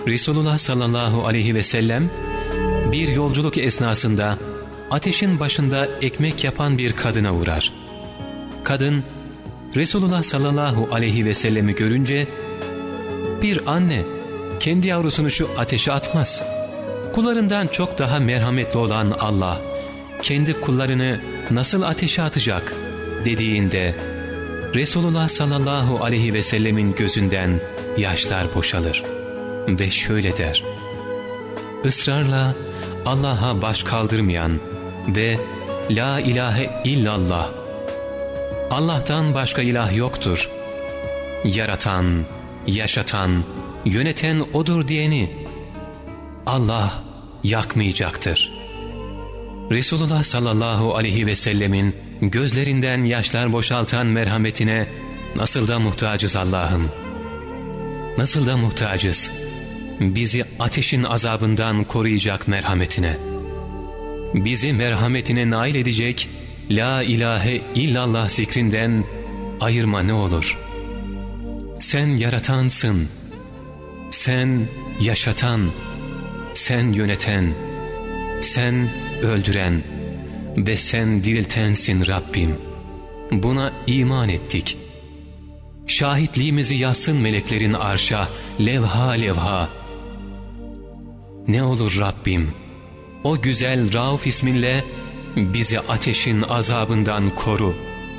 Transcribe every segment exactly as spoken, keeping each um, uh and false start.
Resulullah sallallahu aleyhi ve sellem bir yolculuk esnasında ateşin başında ekmek yapan bir kadına uğrar. Kadın Resulullah sallallahu aleyhi ve sellemi görünce, "Bir anne kendi yavrusunu şu ateşe atmaz. Kullarından çok daha merhametli olan Allah kendi kullarını nasıl ateşe atacak?" dediğinde Resulullah sallallahu aleyhi ve sellemin gözünden yaşlar boşalır ve şöyle der: "Israrla Allah'a baş kaldırmayan ve La ilahe illallah, Allah'tan başka ilah yoktur, yaratan, yaşatan, yöneten O'dur diyeni Allah yakmayacaktır." Resulullah sallallahu aleyhi ve sellemin gözlerinden yaşlar boşaltan merhametine nasıl da muhtacız Allah'ım. Nasıl da muhtacız bizi ateşin azabından koruyacak merhametine. Bizi merhametine nail edecek La ilahe illallah zikrinden ayırma ne olur. Sen yaratansın, sen yaşatan, sen yöneten, sen öldüren ve sen diriltensin Rabbim. Buna iman ettik. Şahitliğimizi yazsın meleklerin arşa, levha levha. Ne olur Rabbim, o güzel Rauf isminle bizi ateşin azabından koru.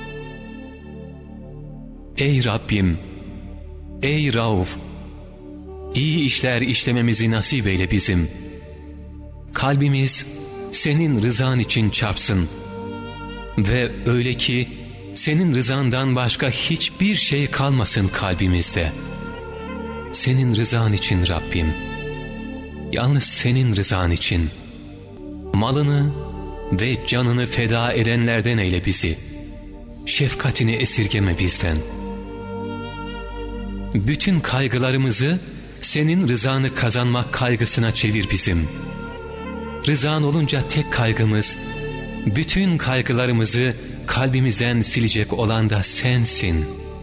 Ey Rabbim, ey Rauf, iyi işler işlememizi nasip eyle bizim. Kalbimiz senin rızan için çarpsın ve öyle ki senin rızandan başka hiçbir şey kalmasın kalbimizde. Senin rızan için Rabbim, yalnız senin rızan için malını ve canını feda edenlerden eyle bizi. Şefkatini esirgeme bizden. Bütün kaygılarımızı senin rızanı kazanmak kaygısına çevir bizim. Rızan olunca tek kaygımız, bütün kaygılarımızı kalbimizden silecek olan da sensin.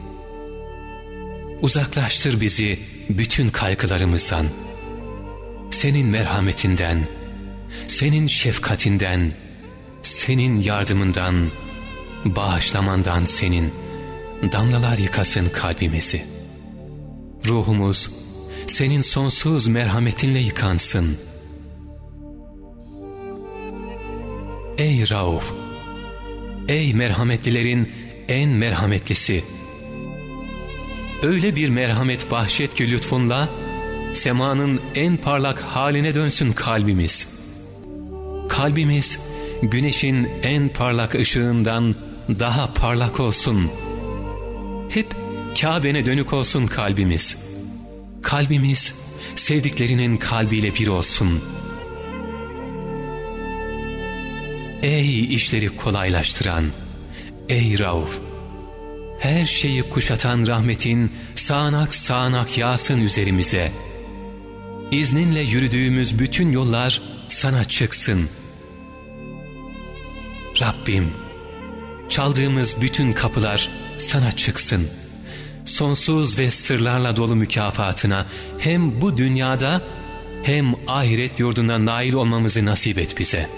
Uzaklaştır bizi bütün kaygılarımızdan. Senin merhametinden, senin şefkatinden, senin yardımından, bağışlamandan senin damlalar yıkasın kalbimizi. Ruhumuz senin sonsuz merhametinle yıkansın. Ey Rauf, ey merhametlilerin en merhametlisi, öyle bir merhamet bahşet ki lütfunla semanın en parlak haline dönsün kalbimiz. Kalbimiz güneşin en parlak ışığından daha parlak olsun. Hep Kabe'ne dönük olsun kalbimiz. Kalbimiz sevdiklerinin kalbiyle bir olsun. Ey işleri kolaylaştıran, ey Rauf, her şeyi kuşatan rahmetin sağanak sağanak yağsın üzerimize. İzninle yürüdüğümüz bütün yollar sana çıksın. Rabbim, çaldığımız bütün kapılar sana çıksın. Sonsuz ve sırlarla dolu mükafatına hem bu dünyada hem ahiret yurduna nail olmamızı nasip et bize.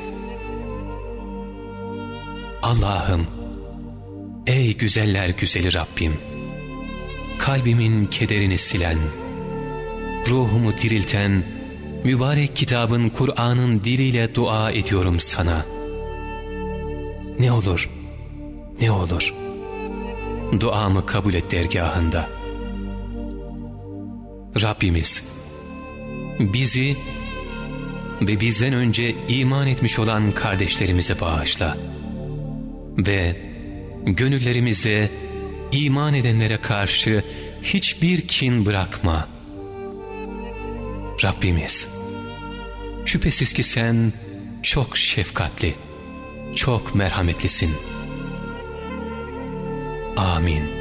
Allah'ım, ey güzeller güzeli Rabbim, kalbimin kederini silen, ruhumu dirilten, mübarek kitabın Kur'an'ın diliyle dua ediyorum sana. Ne olur, ne olur, duamı kabul et dergahında. Rabbimiz, bizi ve bizden önce iman etmiş olan kardeşlerimize bağışla ve gönüllerimizde iman edenlere karşı hiçbir kin bırakma. Rabbimiz, şüphesiz ki sen çok şefkatli, çok merhametlisin. Amin.